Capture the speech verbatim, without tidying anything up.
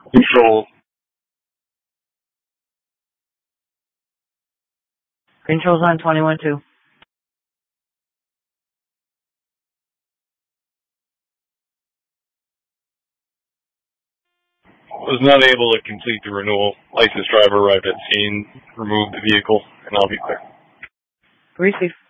Control. Control's on twenty-one two. Was not able to complete the renewal. Licensed driver arrived at scene, removed the vehicle, and I'll be clear. Receive.